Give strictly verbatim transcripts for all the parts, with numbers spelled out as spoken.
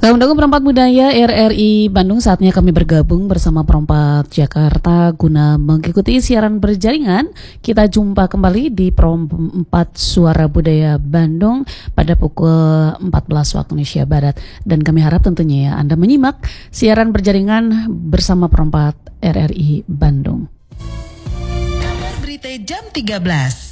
Kaum Dukung Perompak Budaya R R I Bandung, saatnya kami bergabung bersama Perompak Jakarta guna mengikuti siaran berjaringan. Kita jumpa kembali di Perompak Suara Budaya Bandung pada pukul empat belas waktu Indonesia Barat. Dan kami harap tentunya ya Anda menyimak siaran berjaringan bersama Perompak R R I Bandung. Berita jam tiga belas.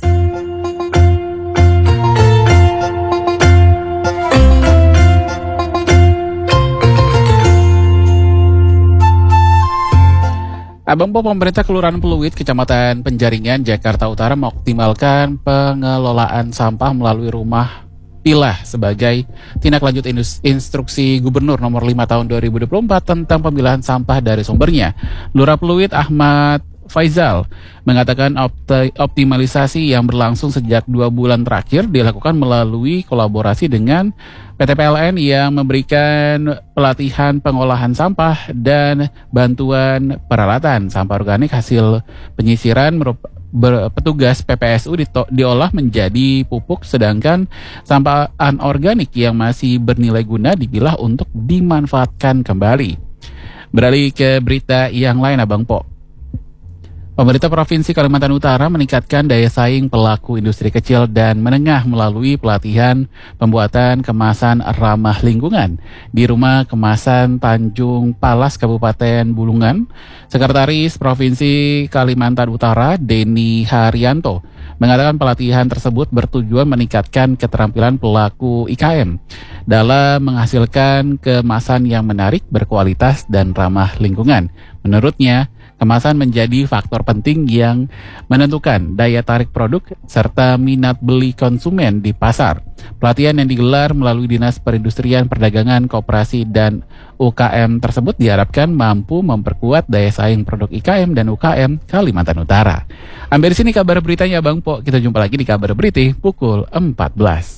Abang Po, pemerintah Kelurahan Pluit, Kecamatan Penjaringan, Jakarta Utara mengoptimalkan pengelolaan sampah melalui rumah pilah sebagai tindak lanjut instruksi Gubernur nomor lima tahun dua ribu dua puluh empat tentang pemilahan sampah dari sumbernya. Lurah Pluit Ahmad Faizal mengatakan opti- optimalisasi yang berlangsung sejak dua bulan terakhir dilakukan melalui kolaborasi dengan P T P L N yang memberikan pelatihan pengolahan sampah dan bantuan peralatan. Sampah organik hasil penyisiran merupakan petugas P P S U dito- diolah menjadi pupuk, sedangkan sampah anorganik yang masih bernilai guna dipilah untuk dimanfaatkan kembali. Beralih ke berita yang lain, Abang Po. Pemerintah Provinsi Kalimantan Utara meningkatkan daya saing pelaku industri kecil dan menengah melalui pelatihan pembuatan kemasan ramah lingkungan di Rumah Kemasan Tanjung Palas, Kabupaten Bulungan. Sekretaris Provinsi Kalimantan Utara, Denny Haryanto, mengatakan pelatihan tersebut bertujuan meningkatkan keterampilan pelaku I K M dalam menghasilkan kemasan yang menarik, berkualitas, dan ramah lingkungan. Menurutnya, kemasan menjadi faktor penting yang menentukan daya tarik produk serta minat beli konsumen di pasar. Pelatihan yang digelar melalui Dinas Perindustrian, Perdagangan, Koperasi, dan U K M tersebut diharapkan mampu memperkuat daya saing produk I K M dan U K M Kalimantan Utara. Sampai di sini kabar beritanya, Bang Po. Kita jumpa lagi di kabar berita pukul empat belas.